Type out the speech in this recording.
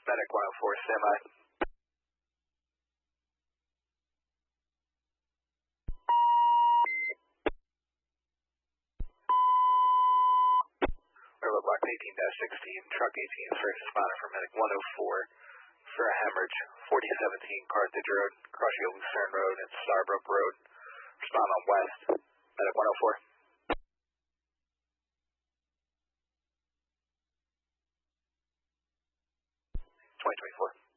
Medic 104, stand by. Railroad block 18-16, truck 18, first responder for Medic 104 for a hemorrhage, 4017 Carthage Road, Crossfield Lucerne Road, and Starbrook Road. Respond on west, Medic 104. 2024.